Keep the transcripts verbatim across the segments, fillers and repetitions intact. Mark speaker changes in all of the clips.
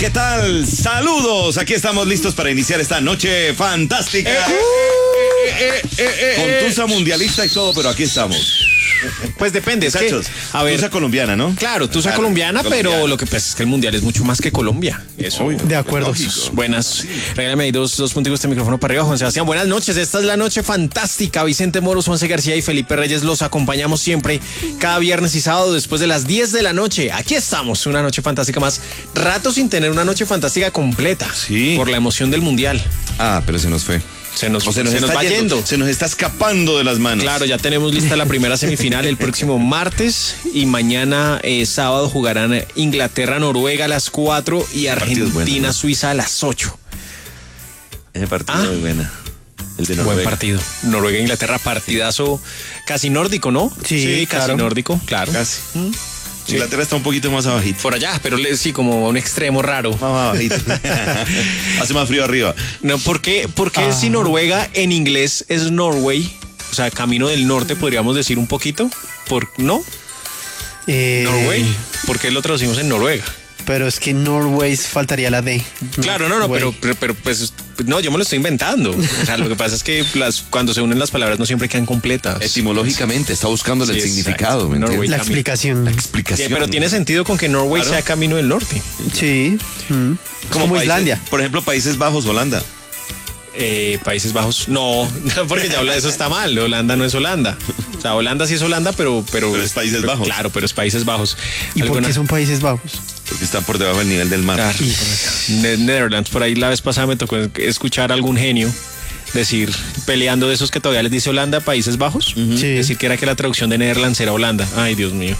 Speaker 1: ¿qué tal? Saludos, aquí estamos listos para iniciar esta noche fantástica. Eh, eh, eh, eh, Con tusa mundialista y todo, pero aquí estamos.
Speaker 2: Pues depende, es que,
Speaker 1: a ver, tusa colombiana, ¿no?
Speaker 2: Claro, tusa claro, colombiana, colombiana, pero lo que pasa es que el mundial es mucho más que Colombia. Eso.
Speaker 1: Obvio,
Speaker 3: de acuerdo.
Speaker 2: Buenas. Sí. Regálame ahí dos, dos puntitos de micrófono para arriba, Juan Sebastián. Buenas noches, esta es la noche fantástica. Vicente Moros, Juanse García y Felipe Reyes los acompañamos siempre cada viernes y sábado después de las diez de la noche. Aquí estamos, una noche fantástica más. Rato sin tener una noche fantástica completa.
Speaker 1: Sí.
Speaker 2: Por la emoción del mundial.
Speaker 1: Ah, pero se nos fue.
Speaker 2: Se nos,
Speaker 1: o se nos,
Speaker 2: se nos
Speaker 1: está
Speaker 2: va yendo.
Speaker 1: yendo. Se nos está escapando de las manos.
Speaker 2: Claro, ya tenemos lista la primera semifinal el próximo martes y mañana eh, sábado jugarán Inglaterra-Noruega a las cuatro y Argentina-Suiza bueno, ¿no? a las ocho.
Speaker 1: Ese partido ah, es bueno. El de Noruega.
Speaker 2: Buen partido. Noruega-Inglaterra, partidazo casi nórdico, ¿no?
Speaker 3: Sí,
Speaker 2: sí casi
Speaker 3: claro.
Speaker 2: nórdico, claro.
Speaker 1: Casi. ¿Mm?
Speaker 2: Sí.
Speaker 1: Inglaterra está un poquito más abajito.
Speaker 2: Por allá, pero sí, como un extremo raro.
Speaker 1: Más abajito. Hace más frío arriba.
Speaker 2: No, ¿por qué, por qué ah. si Noruega en inglés es Norway? O sea, camino del norte, podríamos decir un poquito. ¿Por no?
Speaker 3: Eh...
Speaker 2: Norway. ¿Por qué lo traducimos en Noruega?
Speaker 3: Pero es que Norway faltaría la D.
Speaker 2: Claro, no, no, pero, pero, pero pues no, yo me lo estoy inventando. O sea, lo que pasa es que las, cuando se unen las palabras no siempre quedan completas.
Speaker 1: Etimológicamente está buscando sí, el significado. ¿Me
Speaker 3: Norway, la explicación.
Speaker 1: La explicación.
Speaker 2: Sí, pero tiene sentido con que Norway claro. sea camino del norte.
Speaker 3: Sí. Mm.
Speaker 1: Como, como países, Islandia. Por ejemplo, Países Bajos, Holanda.
Speaker 2: Eh, Países Bajos, no, porque ya habla de eso está mal. Holanda no es Holanda. O sea, Holanda sí es Holanda, pero pero,
Speaker 1: pero es Países
Speaker 2: pero,
Speaker 1: Bajos.
Speaker 2: Claro, pero es Países Bajos.
Speaker 3: ¿Y ¿Alguna? por qué son Países Bajos?
Speaker 1: Porque están por debajo del nivel del mar.
Speaker 2: Claro. Netherlands, por ahí la vez pasada me tocó escuchar a algún genio decir, peleando de esos que todavía les dice Holanda, Países Bajos, uh-huh. sí. decir que era que la traducción de Netherlands era Holanda. Ay, Dios mío.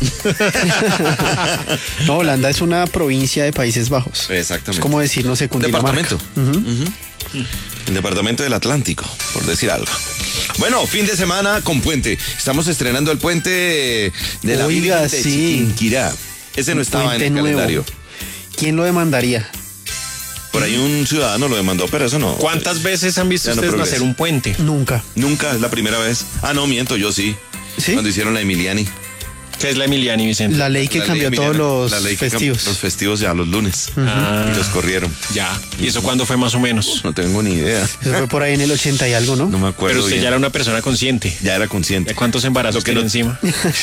Speaker 3: No, Holanda es una provincia de Países Bajos.
Speaker 1: Exactamente.
Speaker 3: Es como decir, no sé, Cundinamarca.
Speaker 1: Departamento. Uh-huh. Uh-huh. El departamento del Atlántico, por decir algo. Bueno, fin de semana con puente. Estamos estrenando el puente de la
Speaker 3: Oiga,
Speaker 1: Virgen de
Speaker 3: sí.
Speaker 1: Chiquinquirá. Ese no estaba en el nuevo. calendario.
Speaker 3: ¿Quién lo demandaría?
Speaker 1: Por ahí un ciudadano lo demandó, pero eso no.
Speaker 2: ¿Cuántas veces han visto ustedes no hacer un puente?
Speaker 3: Nunca.
Speaker 1: Nunca, es la primera vez. Ah, no, miento, yo sí.
Speaker 3: ¿Sí?
Speaker 1: Cuando hicieron la Emiliani.
Speaker 2: ¿Qué es la Emiliani, Vicente?
Speaker 3: La ley que la cambió ley todos los
Speaker 1: la ley que
Speaker 3: festivos.
Speaker 1: Los festivos ya los lunes. Uh-huh. Ah, y los corrieron.
Speaker 2: Ya. ¿Y eso cuándo fue más o menos?
Speaker 1: No tengo ni idea.
Speaker 3: Eso fue por ahí en el ochenta y algo, ¿no?
Speaker 1: No me acuerdo.
Speaker 2: Pero usted
Speaker 1: bien.
Speaker 2: ya era una persona consciente.
Speaker 1: Ya era consciente.
Speaker 2: ¿De cuántos embarazos tiene no... encima?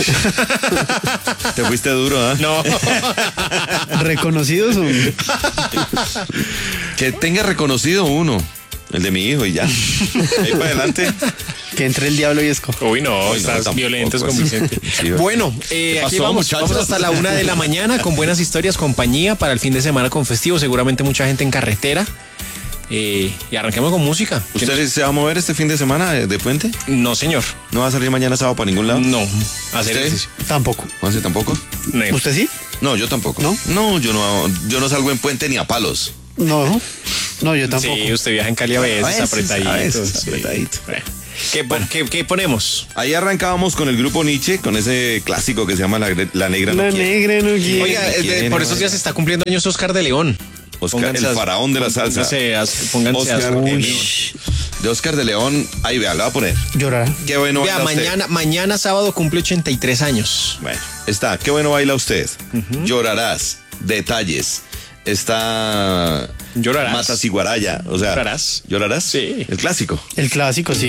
Speaker 1: Te fuiste duro, ¿ah? ¿eh?
Speaker 2: No.
Speaker 3: ¿Reconocidos o...?
Speaker 1: Que tenga reconocido uno. El de mi hijo y ya. Ahí para adelante.
Speaker 3: Que entre el diablo y esco.
Speaker 2: Uy, no, Uy, estás no, violentos con Vicente. Sí, bueno, eh, aquí vamos, muchachos? vamos hasta la una de la mañana con buenas historias, compañía para el fin de semana con festivo. Seguramente mucha gente en carretera. Eh, y arranquemos con música.
Speaker 1: ¿Usted se va a mover este fin de semana de, de puente?
Speaker 2: No, señor.
Speaker 1: ¿No va a salir mañana sábado para ningún lado?
Speaker 2: No. ¿Hacer ejercicio?
Speaker 3: Tampoco.
Speaker 1: ¿Juanse tampoco?
Speaker 3: No. ¿Usted sí?
Speaker 1: No, yo tampoco.
Speaker 3: ¿No?
Speaker 1: No, yo no, yo no salgo en puente ni a palos.
Speaker 3: No, no, yo tampoco.
Speaker 2: Sí, usted viaja en Cali a veces, a veces apretadito. A veces,
Speaker 1: sí. apretadito.
Speaker 2: ¿Qué, bueno, ¿qué, ¿Qué ponemos?
Speaker 1: Ahí arrancábamos con el grupo Nietzsche, con ese clásico que se llama La, la Negra
Speaker 3: La
Speaker 1: no
Speaker 3: Negra no quiere.
Speaker 2: Oiga, de, por esos días se está cumpliendo años Oscar de León.
Speaker 1: Oscar, pónganse el faraón de la salsa.
Speaker 2: Pónganse, pónganse
Speaker 1: Oscar de León. De Oscar de León, ahí vea, lo va a poner.
Speaker 3: Llorar.
Speaker 1: Qué bueno
Speaker 2: vea,
Speaker 1: baila
Speaker 2: mañana,
Speaker 1: usted.
Speaker 2: mañana sábado cumple ochenta y tres años.
Speaker 1: Bueno, está, qué bueno baila usted. Uh-huh. Llorarás, detalles. Está
Speaker 2: Llorarás.
Speaker 1: Matas y Guaraya, o sea,
Speaker 2: ¿Llorarás?
Speaker 1: ¿Llorarás?
Speaker 2: Sí.
Speaker 1: El clásico.
Speaker 3: El clásico, sí.